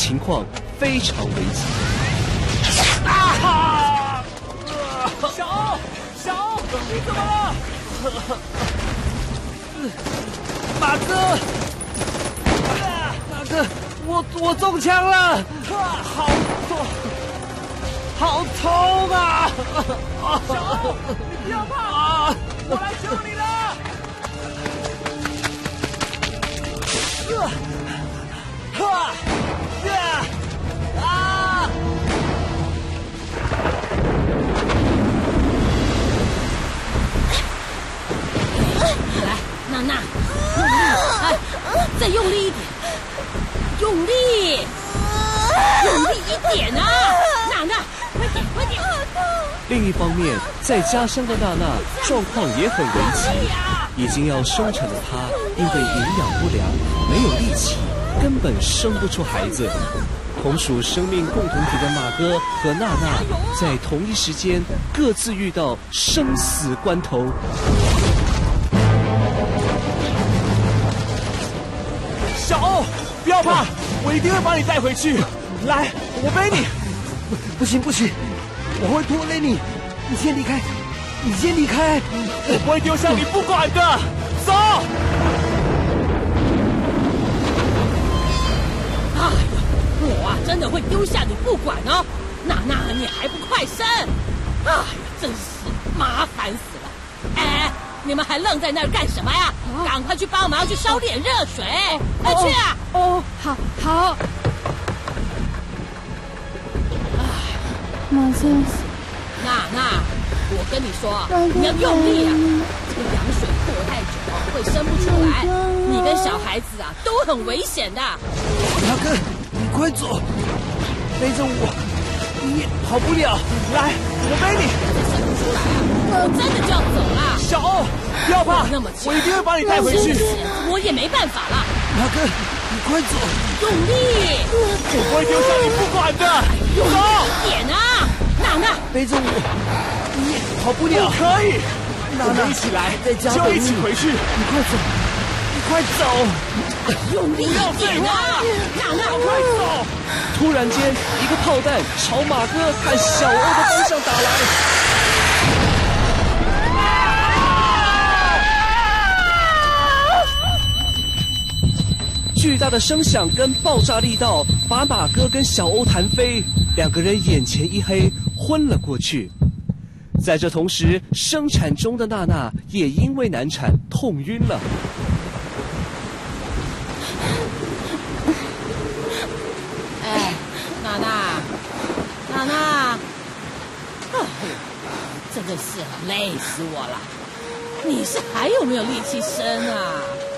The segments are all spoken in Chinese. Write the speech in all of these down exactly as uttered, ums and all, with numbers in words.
情况非常危急。 啊！小欧，小欧，你怎么了？马哥，马哥，我我中枪了，好痛，好痛啊！小欧，你不要怕，我来救你了。哈！呀！啊！ 来，娜娜，用力，哎，再用力一点，用力，用力一点啊！娜娜，快点，快点！ 另一方面，在家乡的娜娜状况也很危急，已经要生产的她，因为营养不良，没有力气，根本生不出孩子。同属生命共同体的马哥和娜娜，在同一时间各自遇到生死关头。 小欧，不要怕，我一定会把你带回去。来，我背你。 不，不行不行，我会拖累你。你先离开，你先离开。 我不会丢下你不管的。走。 哎呀，我啊真的会丢下你不管哦。娜娜，你还不快生？哎呀，真是麻烦死了。哎，你们还愣在那儿干什么呀？哦、赶快去帮忙，去烧点热水。快、哦、去啊！ 哦，好，好。马先生， 娜娜，我跟你说，你要用力啊！这个羊水过太久会生不出来，你跟小孩子啊都很危险的。 大哥，你快走，背着我，你跑不了。 来，我背你。 生不出来啊，我真的就要走了。 小欧，不要怕， 那么我一定会把你带回去。 我也没办法了。 大哥，你快走， 用力！ 我不会丢下你不管的。 用力一点啊！娜娜， 背着我，你跑不了。 不可以， 娜娜， 我们一起来， 在家就一起回去。 你快走，你快走， 用力一点啊！娜娜， 快走！ 突然间，一个炮弹朝马哥和小欧的方向打来。巨大的声响跟爆炸力道把马哥跟小欧弹飞，两个人眼前一黑，昏了过去。在这同时，生产中的娜娜也因为难产痛晕了。 哎，娜娜，娜娜，哎呦，真的是累死我了！你是还有没有力气生啊？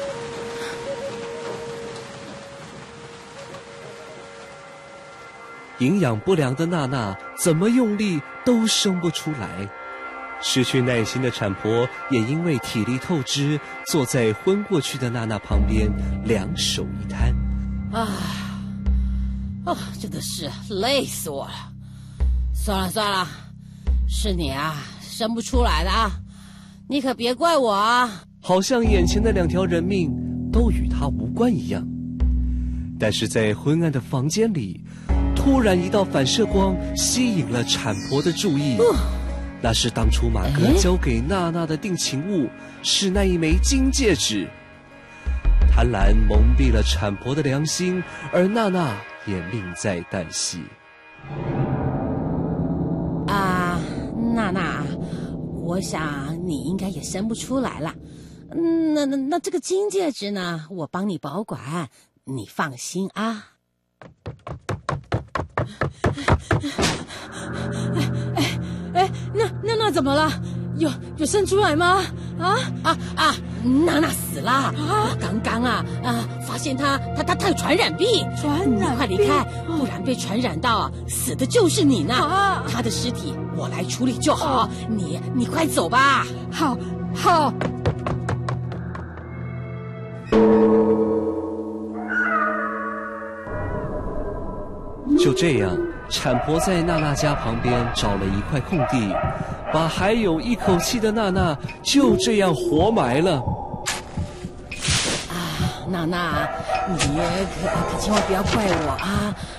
营养不良的娜娜怎么用力都生不出来，失去耐心的产婆也因为体力透支，坐在昏过去的娜娜旁边，两手一摊。 啊，哦，真的是累死我了！算了算了，是你啊，生不出来的啊，你可别怪我啊！ 好像眼前的两条人命都与她无关一样。但是在昏暗的房间里，突然一道反射光吸引了产婆的注意，呃、那是当初马哥交给娜娜的定情物，是那一枚金戒指。贪婪蒙蔽了产婆的良心，而娜娜也命在旦夕。 啊，娜娜，我想你应该也生不出来了。那那那这个金戒指呢，我帮你保管，你放心啊。哎哎，那那那怎么了？有有生出来吗？啊啊啊！娜娜死了啊！我刚刚啊啊，发现她她她她有传染病， 传染病， 你快离开，不然被传染到啊，死的就是你呢。啊，她的尸体我来处理就好，你你快走吧。 好，好。 就这样，产婆在娜娜家旁边找了一块空地，把还有一口气的娜娜就这样活埋了。 啊，娜娜，你可可千万不要怪我啊！